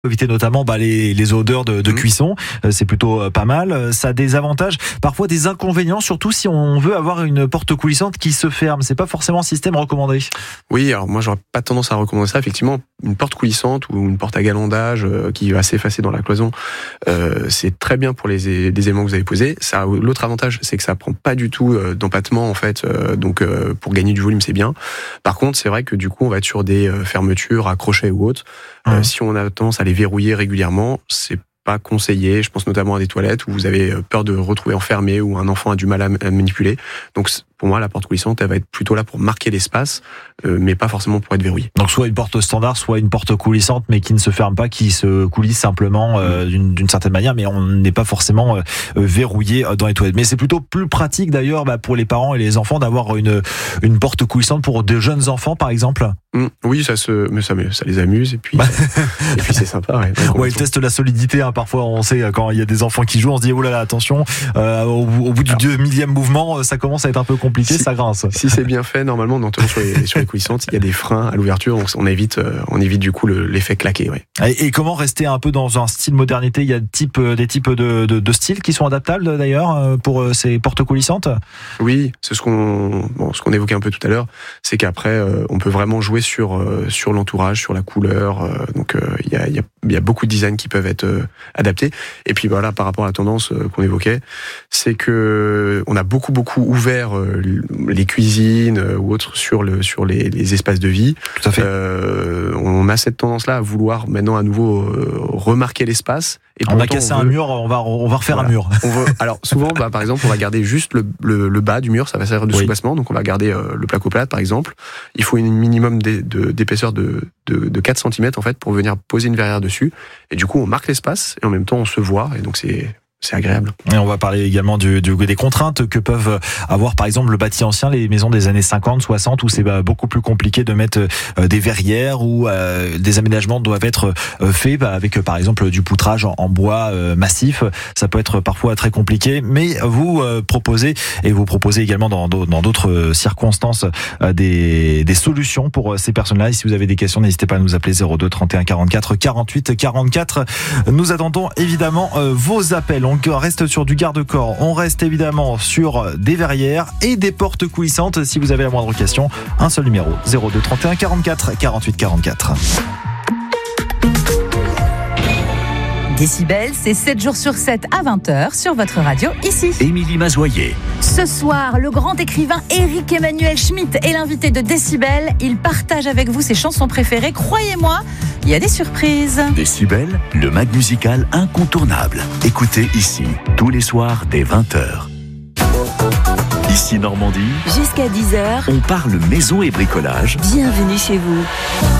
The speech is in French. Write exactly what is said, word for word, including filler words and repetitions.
éviter notamment bah, les, les odeurs de, de Mmh. cuisson, euh, c'est plutôt euh, pas mal. Ça a des avantages, parfois des inconvénients, surtout si on veut avoir une porte coulissante qui se ferme. C'est pas forcément un système recommandé. Oui, alors moi j'aurais pas tendance à recommander ça. Effectivement, une porte coulissante ou une porte à galandage euh, qui va s'effacer dans la cloison, euh, c'est très bien pour les, les éléments que vous avez posés. Ça, l'autre avantage, c'est que ça prend pas du tout euh, d'empattement en fait. Euh, donc euh, pour gagner du volume, c'est bien. Par contre, c'est vrai que du coup, on va être sur des euh, fermetures à crochet ou autres. Euh, Mmh. Si on a tendance à les verrouiller régulièrement, c'est pas conseillé. Je pense notamment à des toilettes où vous avez peur de retrouver enfermé ou un enfant a du mal à, à manipuler. Donc pour moi, la porte coulissante, elle va être plutôt là pour marquer l'espace, euh, mais pas forcément pour être verrouillée. Donc soit une porte standard, soit une porte coulissante, mais qui ne se ferme pas, qui se coulisse simplement euh, d'une, d'une certaine manière, mais on n'est pas forcément euh, verrouillé dans les toilettes. Mais c'est plutôt plus pratique d'ailleurs bah, pour les parents et les enfants d'avoir une, une porte coulissante pour de jeunes enfants, par exemple. Mmh, oui, ça se, mais ça, ça les amuse et puis, et puis c'est sympa. Ouais, donc, Ouais, ils testent la solidité. Hein. Parfois, on sait quand il y a des enfants qui jouent, on se dit oh là là, attention. Euh, au, au bout du deux millième mouvement, ça commence à être un peu compliqué, si, ça grince. Si c'est bien fait, normalement, notamment sur les, sur les coulissantes, il y a des freins à l'ouverture, donc on évite, on évite du coup le, l'effet claqué. Ouais. Et, et comment rester un peu dans un style modernité? Il y a des types, des types de, de, de styles qui sont adaptables d'ailleurs pour ces portes coulissantes. Oui, c'est ce qu'on, bon, ce qu'on évoquait un peu tout à l'heure, c'est qu'après, euh, on peut vraiment jouer sur euh, sur l'entourage, sur la couleur. Euh, donc il euh, y, a, y, a, y a beaucoup de designs qui peuvent être euh, adaptés. Et puis voilà, par rapport à la tendance euh, qu'on évoquait, c'est que on a beaucoup beaucoup ouvert euh, les cuisines euh, ou autres sur le sur les, les espaces de vie. Tout à fait. Euh, on a cette tendance-là à vouloir maintenant à nouveau euh, remarquer l'espace. Et on a cassé on veut... un mur, on va on va refaire voilà. un mur. On veut, alors souvent, bah, par exemple, on va garder juste le, le, le bas du mur, ça va servir de oui. soubassement, donc on va garder euh, le placo-plate par exemple. Il faut un minimum de, de, d'épaisseur de, de, de quatre centimètres en fait pour venir poser une verrière dessus. Et du coup, on marque l'espace et en même temps on se voit et donc c'est C'est agréable. Et on va parler également du, du, des contraintes que peuvent avoir par exemple le bâti ancien, les maisons des années cinquante, soixante où c'est beaucoup plus compliqué de mettre des verrières où euh, des aménagements doivent être faits bah, avec par exemple du poutrage en, en bois euh, massif. Ça peut être parfois très compliqué, mais vous euh, proposez et vous proposez également dans, dans d'autres circonstances euh, des, des solutions pour ces personnes-là. Et si vous avez des questions, n'hésitez pas à nous appeler zéro deux trente et un quarante-quatre quarante-huit quarante-quatre. Nous attendons évidemment euh, vos appels. On reste sur du garde-corps, on reste évidemment sur des verrières et des portes coulissantes. Si vous avez la moindre question, un seul numéro, zéro deux trente et un quarante-quatre quarante-huit quarante-quatre. Décibel, c'est sept jours sur sept à vingt heures sur votre radio ici. Émilie Mazoyer. Ce soir, le grand écrivain Éric Emmanuel Schmitt est l'invité de Décibel. Il partage avec vous ses chansons préférées. Croyez-moi, il y a des surprises. Décibel, le mag musical incontournable. Écoutez ici, tous les soirs dès vingt heures. Ici Normandie. Jusqu'à dix heures. On parle maison et bricolage. Bienvenue chez vous.